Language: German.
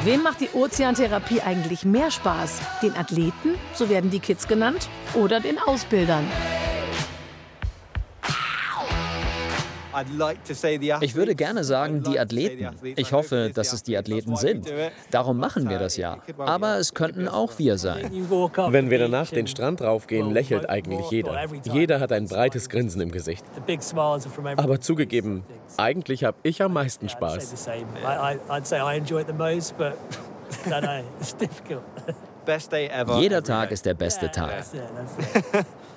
Wem macht die Ozeantherapie eigentlich mehr Spaß? Den Athleten, so werden die Kids genannt, oder den Ausbildern? Ich würde gerne sagen, die Athleten. Ich hoffe, dass es die Athleten sind. Darum machen wir das ja. Aber es könnten auch wir sein. Wenn wir danach den Strand raufgehen, lächelt eigentlich jeder. Jeder hat ein breites Grinsen im Gesicht. Aber zugegeben, eigentlich habe ich am meisten Spaß. Jeder Tag ist der beste Tag.